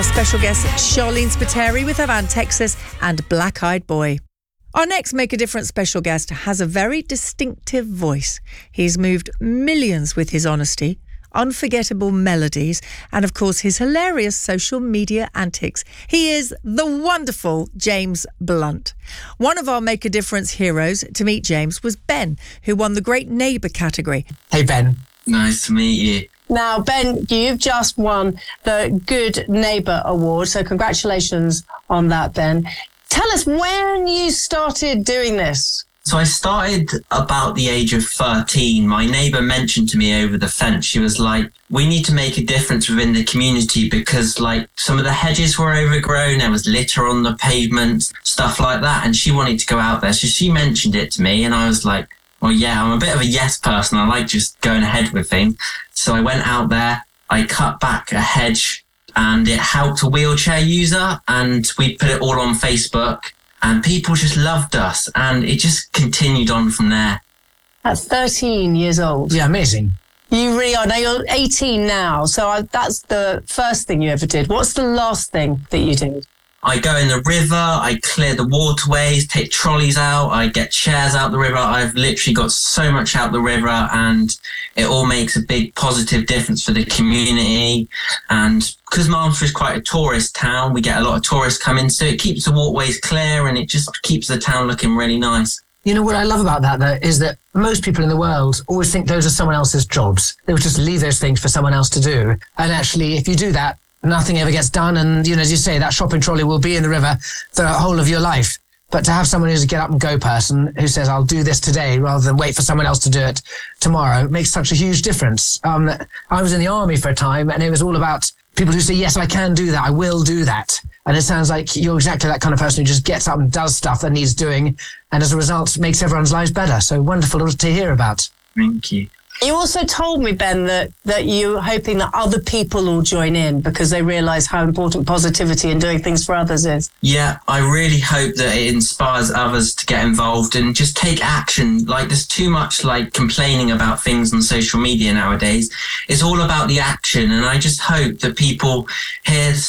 Our special guest, Sharleen Spiteri, with her band Texas and Black Eyed Boy. Our next Make a Difference special guest has a very distinctive voice. He's moved millions with his honesty, unforgettable melodies, and of course his hilarious social media antics. He is the wonderful James Blunt. One of our Make a Difference heroes to meet James was Ben, who won the Great Neighbour category. Hey Ben. Nice to meet you. Now, Ben, you've just won the Good Neighbour Award, so congratulations on that, Ben. Tell us when you started doing this. So I started about the age of 13. My neighbour mentioned to me over the fence, she was like, we need to make a difference within the community because like some of the hedges were overgrown, there was litter on the pavements, stuff like that. And she wanted to go out there. So she mentioned it to me and I was like, well, yeah, I'm a bit of a yes person. I like just going ahead with things. So I went out there, I cut back a hedge and it helped a wheelchair user and we put it all on Facebook and people just loved us and it just continued on from there. At 13 years old. Yeah, amazing. You really are. Now you're 18 now, so that's the first thing you ever did. What's the last thing that you did? I go in the river, I clear the waterways, take trolleys out, I get chairs out the river. I've literally got so much out the river and it all makes a big positive difference for the community. And because Malmesbury is quite a tourist town, we get a lot of tourists coming, so it keeps the walkways clear and it just keeps the town looking really nice. You know what I love about that, though, is that most people in the world always think those are someone else's jobs. They would just leave those things for someone else to do. And actually, if you do that, nothing ever gets done. And, you know, as you say, that shopping trolley will be in the river the whole of your life. But to have someone who's a get up and go person who says, I'll do this today rather than wait for someone else to do it tomorrow makes such a huge difference. I was in the army for a time and it was all about people who say, yes, I can do that. I will do that. And it sounds like you're exactly that kind of person who just gets up and does stuff that needs doing. And as a result, makes everyone's lives better. So wonderful to hear about. Thank you. You also told me, Ben, that you're hoping that other people will join in because they realise how important positivity and doing things for others is. Yeah, I really hope that it inspires others to get involved and just take action. Like, there's too much, like, complaining about things on social media nowadays. It's all about the action, and I just hope that people hear